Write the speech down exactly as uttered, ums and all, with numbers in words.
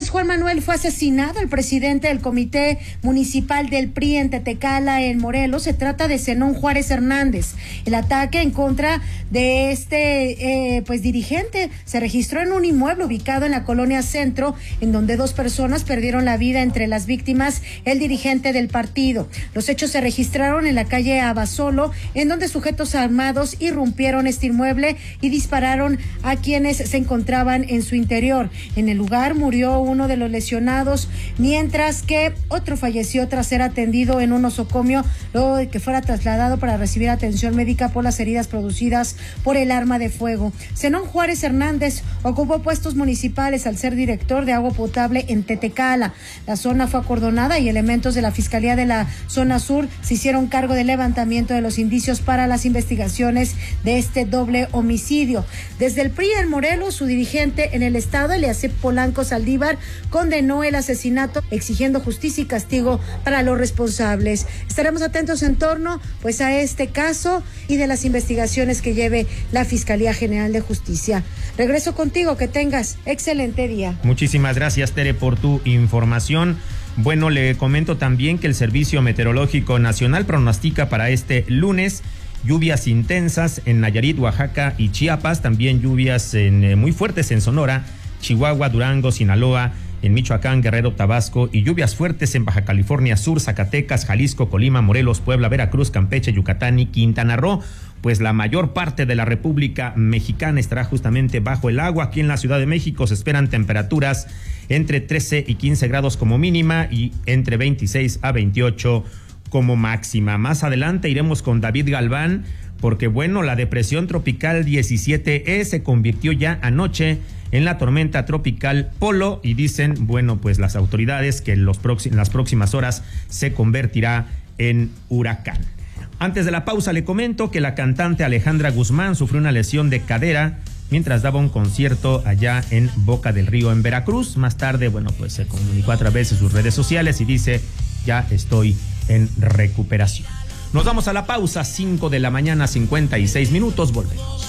Juárez, Juan Manuel, fue asesinado el presidente del Comité Municipal del P R I en Tetecala, en Morelos. Se trata de Zenón Juárez Hernández. El ataque en contra de este eh, pues dirigente se registró en un inmueble ubicado en la colonia Centro, en donde dos personas perdieron la vida, entre las víctimas el dirigente del partido. Los hechos se registraron en la calle Abasolo, en donde sujetos armados irrumpieron este inmueble y dispararon a quienes se encontraban en su interior. En el lugar murió uno de los lesionados, mientras que otro falleció tras ser atendido en un nosocomio, luego de que fuera trasladado para recibir atención médica por las heridas producidas por el arma de fuego. Zenón Juárez Hernández ocupó puestos municipales al ser director de agua potable en Tetecala. La zona fue acordonada y elementos de la Fiscalía de la Zona Sur se hicieron cargo del levantamiento de los indicios para las investigaciones de este doble homicidio. Desde el P R I en Morelos, su dirigente en el estado, Eliasib Polanco Saldívar, condenó el asesinato, exigiendo justicia y castigo para los responsables. Estaremos atentos en torno pues a este caso y de las investigaciones que lleve la Fiscalía General de Justicia. Regreso contigo, que tengas excelente día. Muchísimas gracias, Tere, por tu información. Bueno, le comento también que el Servicio Meteorológico Nacional pronostica para este lunes lluvias intensas en Nayarit, Oaxaca y Chiapas, también lluvias en, eh, muy fuertes en Sonora, Chihuahua, Durango, Sinaloa, en Michoacán, Guerrero, Tabasco, y lluvias fuertes en Baja California Sur, Zacatecas, Jalisco, Colima, Morelos, Puebla, Veracruz, Campeche, Yucatán y Quintana Roo. Pues la mayor parte de la República Mexicana estará justamente bajo el agua. Aquí en la Ciudad de México se esperan temperaturas entre trece y quince grados como mínima y entre veintiséis a veintiocho como máxima. Más adelante iremos con David Galván, porque bueno, la depresión tropical diecisiete E se convirtió ya anoche en la tormenta tropical Polo, y dicen, bueno, pues las autoridades que en, los próxim- en las próximas horas se convertirá en huracán. Antes de la pausa le comento que la cantante Alejandra Guzmán sufrió una lesión de cadera mientras daba un concierto allá en Boca del Río, en Veracruz. Más tarde, bueno, pues se comunicó a través de sus redes sociales y dice, ya estoy en recuperación. Nos vamos a la pausa, cinco de la mañana, cincuenta y seis minutos, volvemos.